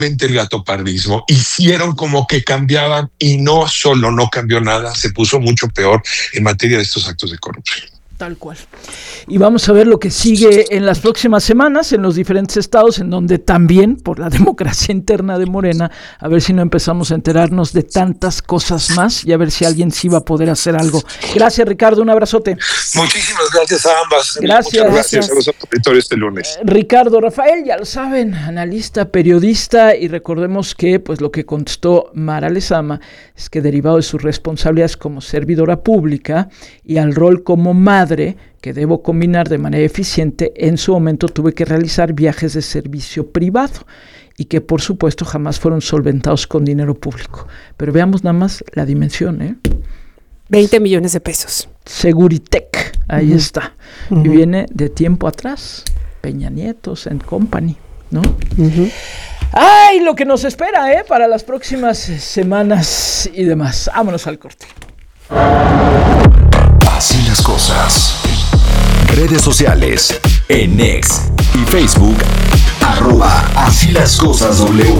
el gatopardismo, hicieron como que cambiaban y no solo no cambió nada, se puso mucho peor en materia de estos actos de corrupción. Tal cual. Y vamos a ver lo que sigue en las próximas semanas en los diferentes estados, en donde también, por la democracia interna de Morena, a ver si no empezamos a enterarnos de tantas cosas más y a ver si alguien sí va a poder hacer algo. Gracias, Ricardo, un abrazote. Muchísimas gracias a ambas. Gracias. Muchas gracias a los auditores este lunes. Ricardo Rafael, ya lo saben, analista, periodista, y recordemos que pues lo que contestó Mara Lezama es que derivado de sus responsabilidades como servidora pública y al rol como madre que debo combinar de manera eficiente, en su momento tuve que realizar viajes de servicio privado y que por supuesto jamás fueron solventados con dinero público. Pero veamos nada más la dimensión, 20 millones de pesos. Seguritech, ahí está. Y viene de tiempo atrás, Peña Nieto and Company, ¿no? ¡Ay, lo que nos espera, para las próximas semanas y demás! Vámonos al corte. Así las cosas. Redes sociales en X y Facebook @así las cosas W.